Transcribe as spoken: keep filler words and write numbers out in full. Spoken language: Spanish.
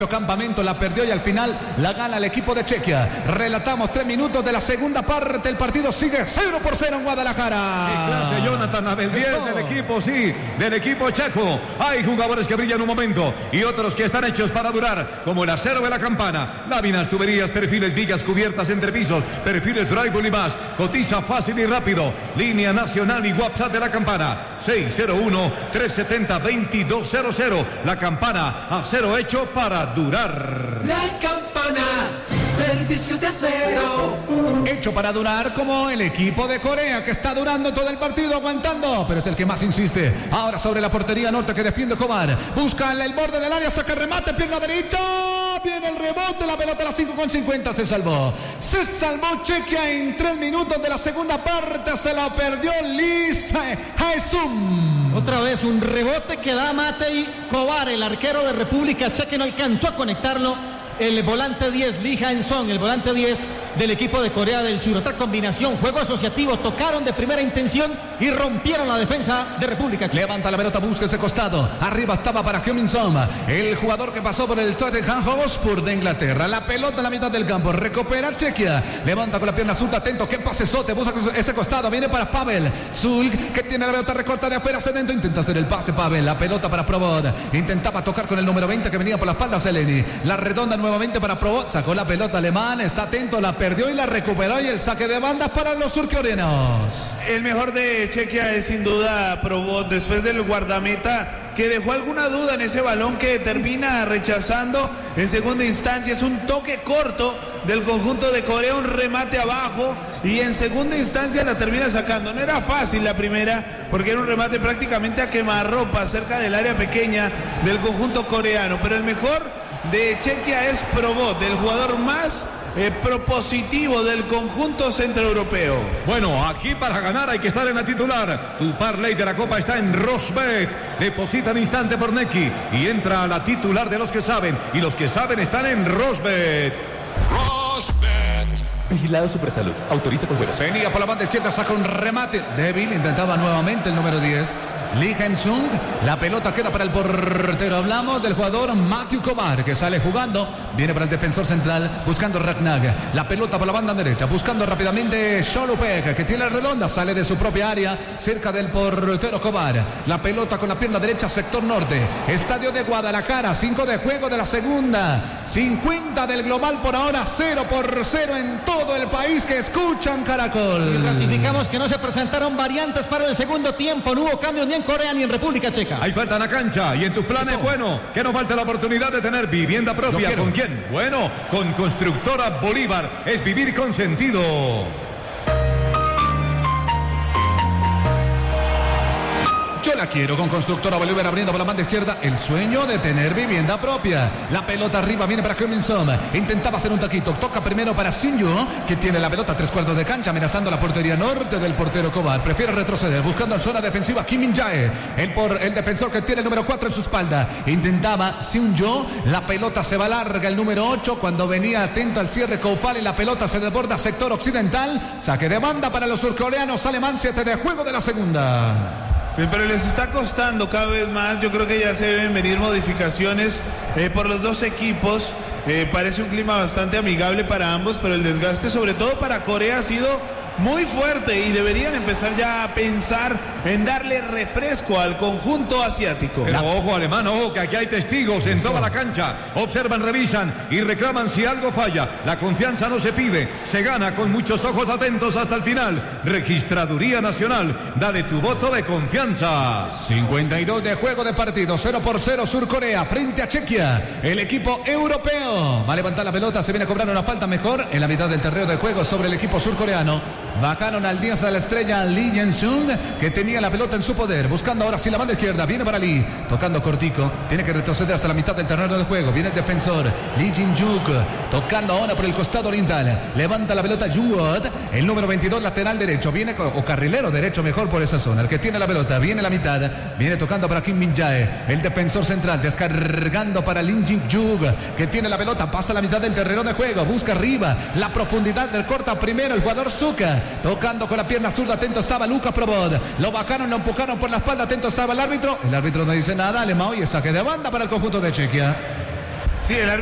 Campamento la perdió y al final la gana el equipo de Chequia. Relatamos tres minutos de la segunda parte. El partido sigue cero por cero en Guadalajara. Qué clase, Jonathan Abel, diez del equipo, sí, del equipo checo. Hay jugadores que brillan un momento y otros que están hechos para durar, como el acero de la campana. Láminas, tuberías, perfiles, vigas, cubiertas, entrepisos, perfiles, drywall y más. Cotiza fácil y rápido. Línea nacional y WhatsApp de la campana seis cero uno, tres siete cero, dos dos cero cero. La campana, acero hecho para durar. La campana, servicio de acero. Hecho para durar, como el equipo de Corea, que está durando todo el partido, aguantando, pero es el que más insiste. Ahora sobre la portería norte que defiende Cobar. Busca el borde del área, saca el remate, pierna derecha. Viene el rebote, la pelota a las cinco con cincuenta. Se salvó. Se salvó Chequia en tres minutos de la segunda parte. Se la perdió Lisa Haesum. Otra vez un rebote que da Matej Kovar, el arquero de República Checa, no alcanzó a conectarlo. El volante diez, Lee Jae-sung, el volante diez del equipo de Corea del Sur. Otra combinación, juego asociativo, tocaron de primera intención y rompieron la defensa de República Checa. Levanta la pelota, busca ese costado. Arriba estaba para Heung-min-son, el jugador que pasó por el Tottenham Hotspur de Inglaterra. La pelota en la mitad del campo, recupera Chequia. Levanta con la pierna zurda, atento, qué pasesote, busca ese costado, viene para Pavel. Zulk, que tiene la pelota recorta de afuera hacia adentro, intenta hacer el pase Pavel. La pelota para Probod, intentaba tocar con el número veinte que venía por la espalda Seleni. La redonda nuevamente para Probod, sacó la pelota alemán, está atento, la perdió y la recuperó, y el saque de bandas para los surcoreanos. El mejor de Chequia es sin duda Probod, después del guardameta que dejó alguna duda en ese balón que termina rechazando en segunda instancia. Es un toque corto del conjunto de Corea, un remate abajo, y en segunda instancia la termina sacando. No era fácil la primera, porque era un remate prácticamente a quemarropa cerca del área pequeña del conjunto coreano, pero el mejor de Chequia es Probod, el jugador más Eh, propositivo del conjunto centroeuropeo. Bueno, aquí para ganar hay que estar en la titular. Tu parlay de la Copa está en Rosbet. Deposita al instante por Neki y entra a la titular de los que saben. Y los que saben están en Rosbet. Rosbet. Vigilado Supersalud. Autoriza con juegos. Venía por la banda izquierda, saca un remate débil, intentaba nuevamente el número diez. Lee Jae-sung, la pelota queda para el portero. Hablamos del jugador Matej Kovar, que sale jugando, viene para el defensor central, buscando Ragnag, la pelota por la banda derecha, buscando rápidamente Sholupek, que tiene la redonda, sale de su propia área, cerca del portero Kovar, la pelota con la pierna derecha, sector norte, estadio de Guadalajara, cinco de juego de la segunda, cincuenta del global por ahora, cero por cero en todo el país, que escuchan Caracol. Y ratificamos que no se presentaron variantes para el segundo tiempo, no hubo cambios ni en Corea ni en República Checa. Hay falta en la cancha y en tus planes, Eso. bueno, que no falte la oportunidad de tener vivienda propia. ¿Con quién? Bueno, con Constructora Bolívar. Es vivir con sentido. Yo la quiero con Constructora Bolívar, abriendo por la banda izquierda el sueño de tener vivienda propia. La pelota arriba viene para Heung-min-son. Intentaba hacer un taquito. Toca primero para Shin-yu, que tiene la pelota a tres cuartos de cancha, amenazando la portería norte del portero Kovar. Prefiere retroceder, buscando en zona defensiva Kim Min-jae, el, por, el defensor que tiene el número cuatro en su espalda. Intentaba Seung-jo. La pelota se va larga, el número ocho, cuando venía atento al cierre Koufal, y la pelota se desborda sector occidental. Saque de banda para los surcoreanos. Alemán, siete de juego de la segunda. Pero les está costando cada vez más. Yo creo que ya se deben venir modificaciones eh, por los dos equipos. Eh, parece un clima bastante amigable para ambos, pero el desgaste, sobre todo para Corea, ha sido muy fuerte, y deberían empezar ya a pensar en darle refresco al conjunto asiático. Pero ojo, alemán, ojo, que aquí hay testigos en toda la cancha. Observan, revisan y reclaman si algo falla. La confianza no se pide, se gana con muchos ojos atentos hasta el final. Registraduría Nacional, dale tu voto de confianza. cincuenta y dos de juego de partido, cero por cero Surcorea frente a Chequia. El equipo europeo va a levantar la pelota, se viene a cobrar una falta mejor en la mitad del terreno de juego sobre el equipo surcoreano. Bajaron al diez de la estrella Lee Jae-sung, que tenía la pelota en su poder, buscando ahora sí la banda izquierda, viene para Lee, tocando cortico, tiene que retroceder hasta la mitad del terreno de juego, viene el defensor Lee Jin-juk, tocando ahora por el costado oriental, levanta la pelota Juwot, el número veintidós, lateral derecho, viene, o carrilero derecho mejor por esa zona, el que tiene la pelota, viene la mitad, viene tocando para Kim Min-jae, el defensor central, descargando para Lee Jin-juk, que tiene la pelota, pasa la mitad del terreno de juego, busca arriba, la profundidad del corta primero, el jugador Zuka, tocando con la pierna zurda, atento estaba Lucas Probod, lo bajaron, lo empujaron por la espalda, atento estaba el árbitro, el árbitro no dice nada, alemán, y saque de banda para el conjunto de Chequia. Sí, el